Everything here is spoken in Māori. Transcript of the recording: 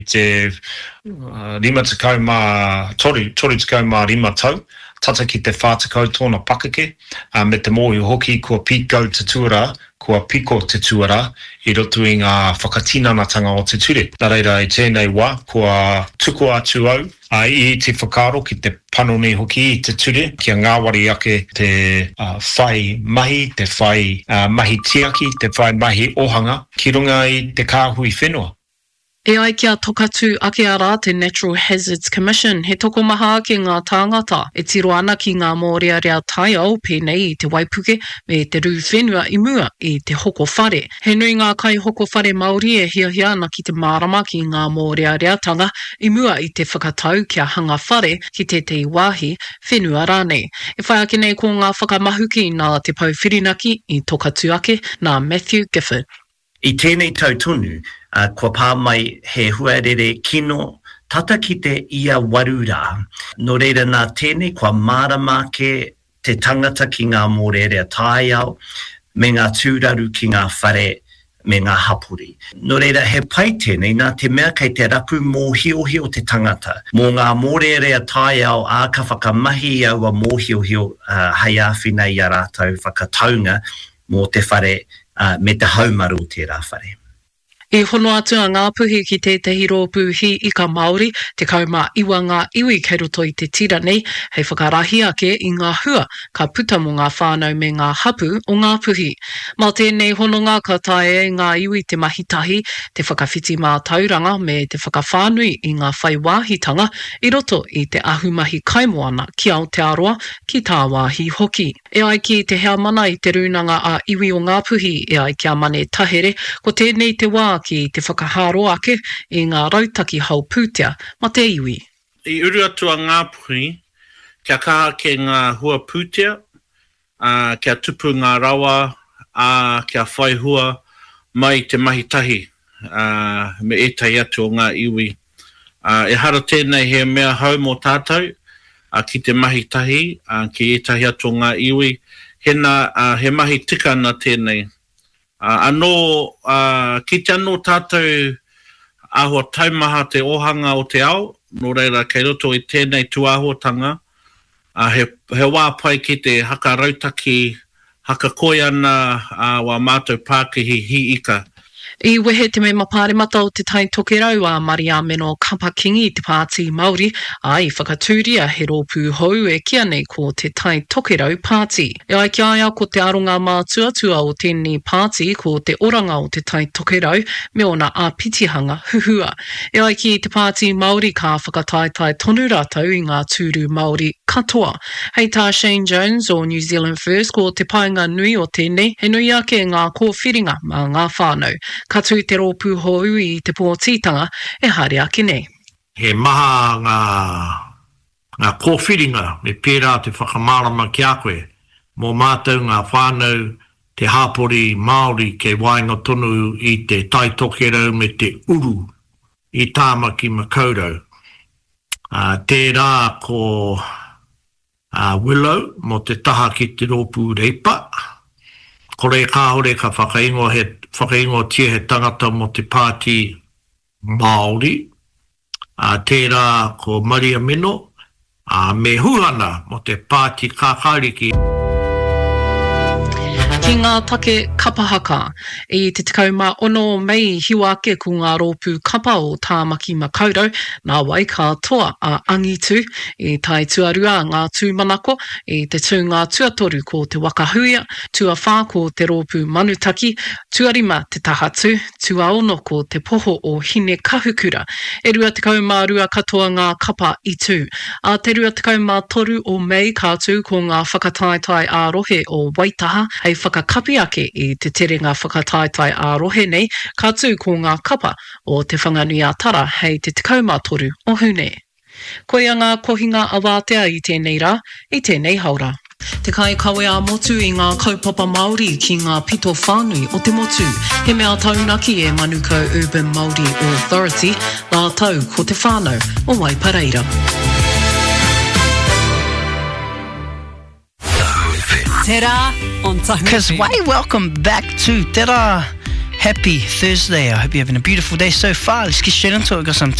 te 35 tau, tata ki te 40 tōna pakeke, me te mōhi hoki kua piko te tuara, kua piko te tuara, I roto I ngā whakatinanatanga o te ture. Nā reira I tēnei wā, kua tuku atu au, I te whakaro ki te panoni hoki I te ture, kia ngāwari ake te whai mahi, te whai mahi tiaki, te whai mahi ohanga, ki runga I te kāhui whenua. E ai kia tokatu ake ara te Natural Hazards Commission, he toko maha ki ngā tāngata, e tiro ana ki ngā mōrearea tai au pēnei I te Waipuke me te rū whenua I mua I te hoko whare. He nui ngā kai hoko whare Māori e hiahia ana ki te mārama ki ngā mōreareatanga I mua I te whakatau kia hanga whare ki te wāhi whenua rānei. E whai ake nei ko ngā whakamahuki nā te pauwhirinaki I tokatu ake nā Matthew Gifford. I tēnei tautonu, kua pā mai he huarere kino tata ki te ia waru rā. Nō reira nā tēnei kua mārama ke te tangata ki ngā mōrearea tai au, me ngā tūraru ki ngā whare, me ngā hapuri. Nō reira he pai tēnei nā te mea kei te rapu mōhiohio te tangata. Mō ngā mōrearea tai au a ka whakamahi au a mōhiohio hei āwhina I a rātau whakataunga mō te whare me te haumaru te rā whare. I hono atu a ngā puhi ki tētahi rōpū hi I ka Māori, te kaumā iwa ngā iwi kei roto I te tira nei, hei whakarahi ake I ngā hua, ka puta mo ngā whānau me ngā hapu o ngā puhi. Mā tēnei hononga ka tae ngā iwi te mahitahi, te whakawhiti mā tauranga me te whakawhānui I ngā whai wāhitanga, I roto I te ahumahi kaimoana ki Aotearoa ki tā wāhi hoki. E ai ki te hea mana I te runanga a iwi o ngā puhi, e ai kia mane tahere, ko tēnei te wā ki te whakaharo ake I ngā rautaki haupūtea ma te iwi. I uru atua ngā puhi, kia kaha ke ngā hua pūtea, kia tupu ngā rawa, kia whai hua mai te mahitahi me etai atu o ngā iwi. E hara tēnei he mea hau mō tātou, ki te mahitahi, ki etahi atu o ngā iwi, he mahi tika na tēnei. Anō, ki te anō tātou ahua taumaha te ohanga o te ao, nō reira kei roto I tēnei tuahotanga, he wā pai ki te haka rautaki, haka koi ana wa mātou Pākihi hi ika. I wehe te me mapāremata o te tai tokerau a Maria Meno Kapakingi te Pāti Māori, ai whakatūria he rōpū hou e kia nei ko te tai tokerau Pāti. E ai ki aia ko te aronga mātuatua o tēnei Pāti ko te oranga o te tai tokerau me ona a pitihanga huhua. E ai ki te Pāti Māori ka whakataitai tonu rātou I ngā tūru Māori katoa. Hei tā Shane Jones o New Zealand First ko te painga nui o tēnei, he nui ake ngā kōwhiringa mā ngā whānau. Katu te rōpū hou I te pōtitanga e haere ake nei. He maha ngā kōwhiringa me pērā te whakamārama ki a koe, mō mātou ngā whānau te hāpori Māori ke wainga tonu I te tai tokerau me te uru I tāmaki makaurau. Tērā ko Willow mo te taha ki te rōpū reipa. Kore kāhore ka whakaingo tia he tangata mo te Pāti Māori. Tērā ko Maria Meno, me huana mo te Pāti Kākāriki. Ki ngā take kapahaka, I te tikauma ono mei hiwa ake ko ngā rōpū kapa o tāmaki makaurau, nā wai ka toa a angitu I tai tuarua ngā tūmanako, I te tū ngā tuatoru ko te wakahuia, tuawhā ko te rōpū manutaki, tuarima te tahatu, tuaono ko te poho o hine kahukura, e rua tikauma rua katoa ngā kapa I tū. A te rua tikauma toru o mei kātū ko ngā whakataitai ārohe o Waitaha, hei whakakapi ake I te terenga whakataitai ārohe nei, kātū ko ngā kapa o te whanganui a tara hei te tikauma toru o hune. Koe a ngā kohinga a wātea I tēnei rā, I tēnei haura. Te kai kawe a motu I ngā kaupapa Māori ki ngā pito whānui o te motu. He mea taunaki e Manuka Urban Māori Authority, nā tau ko te whānau o Waipareira. Te rā on Tahuiwhi. Because welcome back to Te Rā. Happy Thursday. I hope you're having a beautiful day so far. Let's get straight into it. We've got some